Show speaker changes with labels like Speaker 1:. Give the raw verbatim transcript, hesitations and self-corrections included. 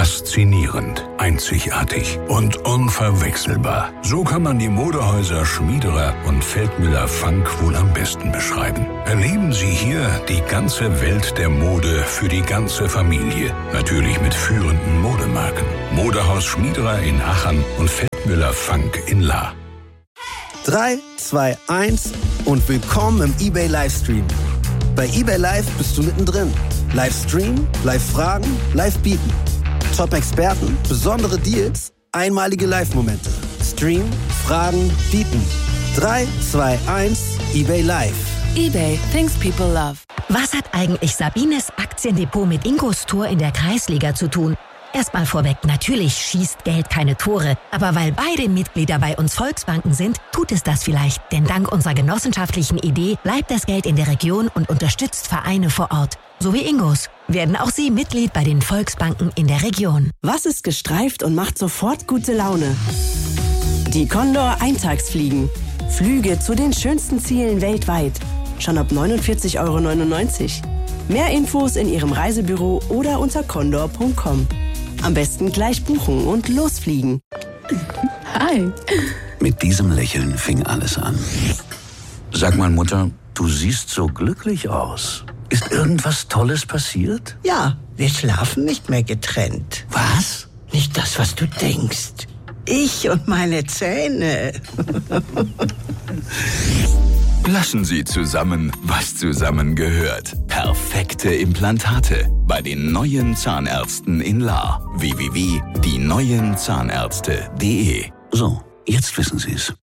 Speaker 1: Faszinierend, einzigartig und unverwechselbar. So kann man die Modehäuser Schmiederer und Feldmüller-Funk wohl am besten beschreiben. Erleben Sie hier die ganze Welt der Mode für die ganze Familie. Natürlich mit führenden Modemarken. Modehaus Schmiederer in Aachen und Feldmüller-Funk in Lahr.
Speaker 2: drei, zwei, eins und willkommen im eBay Livestream. Bei eBay Live bist du mittendrin. Livestream, Live-Fragen, Live-Bieten. Top-Experten, besondere Deals, einmalige Live-Momente. Stream, Fragen, Bieten. drei, zwei, eins, eBay Live.
Speaker 3: eBay, things people love.
Speaker 4: Was hat eigentlich Sabines Aktiendepot mit Ingos Tor in der Kreisliga zu tun? Erstmal vorweg, natürlich schießt Geld keine Tore. Aber weil beide Mitglieder bei uns Volksbanken sind, tut es das vielleicht. Denn dank unserer genossenschaftlichen Idee bleibt das Geld in der Region und unterstützt Vereine vor Ort. So wie Ingos. Werden auch Sie Mitglied bei den Volksbanken in der Region.
Speaker 5: Was ist gestreift und macht sofort gute Laune? Die Condor Eintagsfliegen. Flüge zu den schönsten Zielen weltweit. Schon ab neunundvierzig Euro neunundneunzig. Mehr Infos in Ihrem Reisebüro oder unter condor punkt com. Am besten gleich buchen und losfliegen.
Speaker 3: Hi.
Speaker 6: Mit diesem Lächeln fing alles an. Sag mal, Mutter, du siehst so glücklich aus. Ist irgendwas Tolles passiert?
Speaker 7: Ja, wir schlafen nicht mehr getrennt.
Speaker 6: Was?
Speaker 7: Nicht das, was du denkst. Ich und meine Zähne.
Speaker 8: Lassen Sie zusammen, was zusammengehört. Perfekte Implantate bei den neuen Zahnärzten in Lahr. w w w punkt die neuen Zahnärzte punkt de.
Speaker 6: So, jetzt wissen Sie's.